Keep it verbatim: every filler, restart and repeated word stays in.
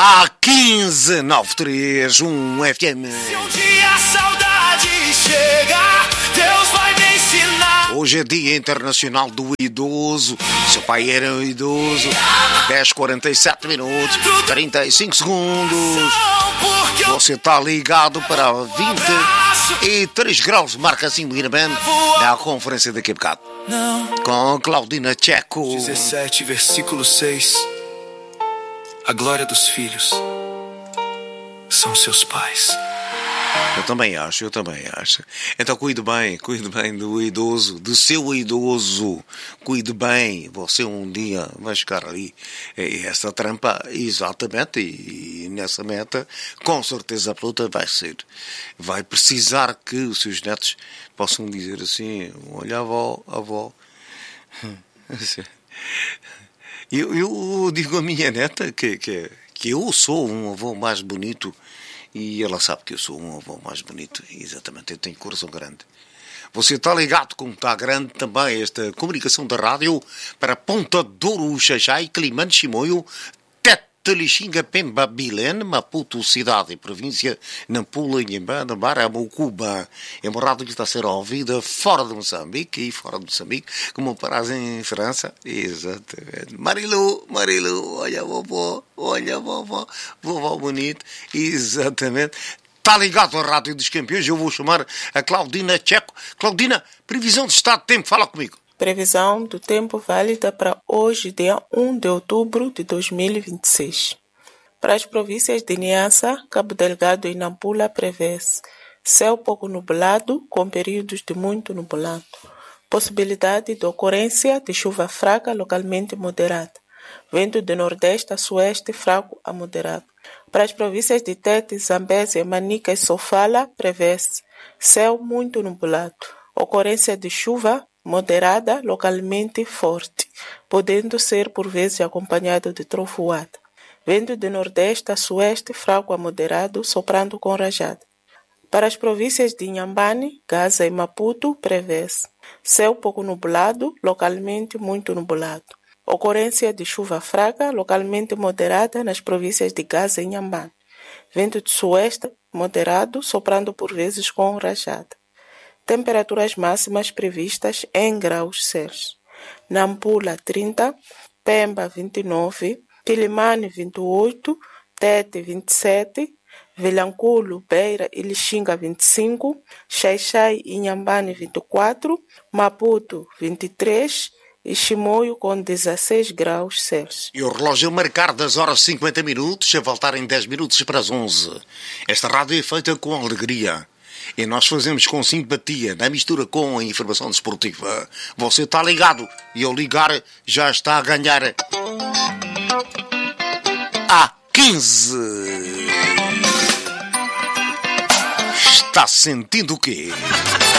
Há quinze, nove três um F M. Se um dia a saudade chegar, Deus vai me ensinar. Hoje é Dia Internacional do Idoso. Seu pai era um idoso. dez e quarenta e sete minutos, trinta e cinco segundos. Você está ligado para vinte e três graus, marca assim ligeiramente na conferência daqui a bocado. Com Claudina Tcheco. dezessete, versículo seis. A glória dos filhos são seus pais. Eu também acho, eu também acho. Então cuide bem, cuide bem do idoso, do seu idoso. Cuide bem, você um dia vai chegar ali. E essa trampa, exatamente, e nessa meta, com certeza absoluta, vai ser. Vai precisar que os seus netos possam dizer assim, olha avó, avó. Eu, eu digo à minha neta que, que, que eu sou um avô mais bonito. E ela sabe que eu sou um avô mais bonito. Exatamente, eu tenho coração grande. Você está ligado como está grande também esta comunicação da rádio para Ponta Douro, Xaxai, Climane, Chimoio, Tetelixinga, Pemba, Bilene, Maputo, cidade e província, Nampula, Inhambá, Nambara, Mocuba. É uma rádio que está a ser ouvida fora de Moçambique e fora de Moçambique, como parazem em França. Exatamente. Marilu, Marilu, olha a vovó, olha a vovó, vovó bonito. Exatamente. Está ligado à Rádio dos Campeões, eu vou chamar a Claudina Tcheco. Claudina, previsão de estado de tempo, fala comigo. Previsão do tempo válida para hoje, dia um de outubro de dois mil e vinte e seis. Para as províncias de Niassa, Cabo Delgado e Nampula prevê-se céu pouco nublado, com períodos de muito nublado. Possibilidade de ocorrência de chuva fraca, localmente moderada. Vento de nordeste a sueste, fraco a moderado. Para as províncias de Tete, Zambésia, Manica e Sofala, prevê-se céu muito nublado. Ocorrência de chuva moderada, localmente forte, podendo ser por vezes acompanhado de trovoada. Vento de nordeste a sueste, fraco a moderado, soprando com rajada. Para as províncias de Inhambane, Gaza e Maputo, prevê-se céu pouco nublado, localmente muito nublado. Ocorrência de chuva fraca, localmente moderada, nas províncias de Gaza e Inhambane. Vento de sueste moderado, soprando por vezes com rajada. Temperaturas máximas previstas em graus Celsius. Nampula trinta, Pemba vinte e nove, Quilimane vinte e oito, Tete vinte e sete, Vilanculo, Beira e Lixinga vinte e cinco, Xaixai e Inhambane vinte e quatro, Maputo vinte e três e Chimoio com dezesseis graus Celsius. E o relógio a marcar das horas cinquenta minutos, a voltar em dez minutos para as onze. Esta rádio é feita com alegria. E nós fazemos com simpatia, na mistura com a informação desportiva. Você está ligado e ao ligar já está a ganhar a quinze. Está sentindo o quê?